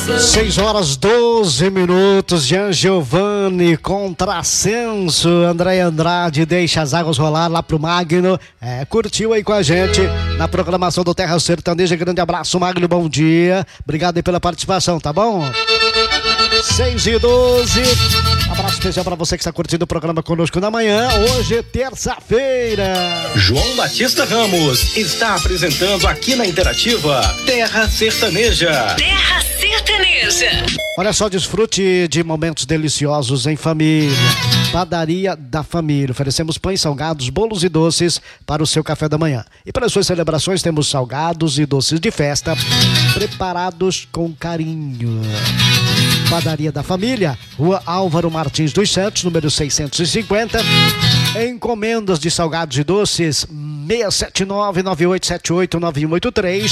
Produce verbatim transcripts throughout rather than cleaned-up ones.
seis horas doze minutos. Jean Giovanni, Contrassenso, André Andrade, deixa as águas rolar lá pro Magno. É, curtiu aí com a gente na programação do Terra Sertaneja. Grande abraço, Magno, bom dia. Obrigado aí pela participação, tá bom? seis e doze. Abraço especial para você que está curtindo o programa conosco na manhã. Hoje, terça-feira. João Batista Ramos está apresentando aqui na Interativa Terra Sertaneja. Terra Sertaneja. Olha só, desfrute de momentos deliciosos em família. Padaria da Família. Oferecemos pães, salgados, bolos e doces para o seu café da manhã. E para as suas celebrações temos salgados e doces de festa preparados com carinho. Padaria da Família, Rua Álvaro Martins dos Santos, número seiscentos e cinquenta. Encomendas de salgados e doces seis sete nove, nove oito sete oito, nove um oito três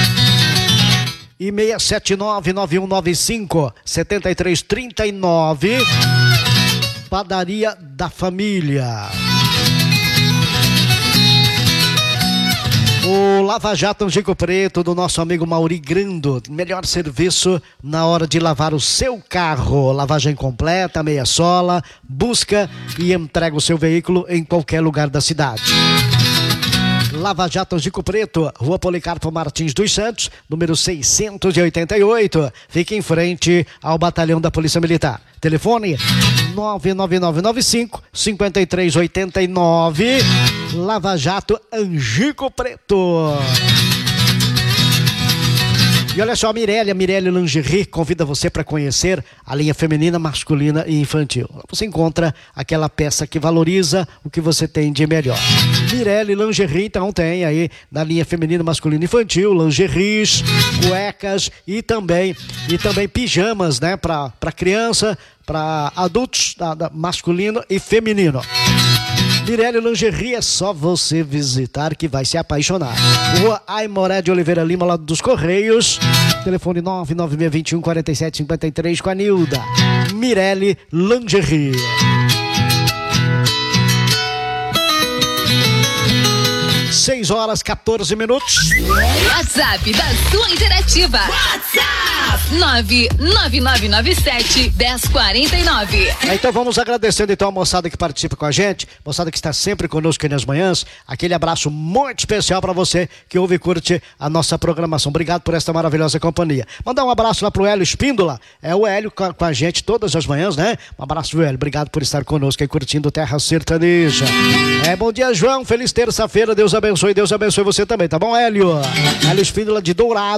e seis sete nove, nove um nove cinco, sete três três nove. Padaria da Família. O Lava Jato Angico Preto, do nosso amigo Mauri Grando. Melhor serviço na hora de lavar o seu carro. Lavagem completa, meia sola, busca e entrega o seu veículo em qualquer lugar da cidade. Lava Jato Angico Preto, Rua Policarpo Martins dos Santos, número seiscentos e oitenta e oito. Fique em frente ao Batalhão da Polícia Militar. Telefone nove nove nove nove cinco, cinco três oito nove. Lava Jato Angico Preto. E olha só, a Mirelle, a Mirelle Lingerie convida você para conhecer a linha feminina, masculina e infantil. Você encontra aquela peça que valoriza o que você tem de melhor. Mirelle Lingerie, então, tem aí na linha feminina, masculina e infantil, lingeries, cuecas e também, e também pijamas, né, para para criança, para adultos, da, da, masculino e feminino. Mirelle Lingerie, é só você visitar que vai se apaixonar. Rua Aimoré de Oliveira Lima, lá dos Correios. Telefone nove nove seis dois um, quatro sete cinco três com a Nilda. Mirelle Lingerie. seis horas, quatorze minutos. WhatsApp da sua Interativa. WhatsApp nove nove nove nove sete, um zero quatro nove. Então vamos agradecendo então a moçada que participa com a gente, moçada que está sempre conosco aí nas manhãs. Aquele abraço muito especial para você que ouve e curte a nossa programação. Obrigado por esta maravilhosa companhia. Mandar um abraço lá pro Hélio Espíndola. É o Hélio com a, com a gente todas as manhãs, né? Um abraço, Hélio. Obrigado por estar conosco aí curtindo Terra Sertaneja. É, bom dia, João. Feliz terça-feira. Deus abençoe. Deus abençoe você também, tá bom, Hélio? Hélio Espíndola de Dourado.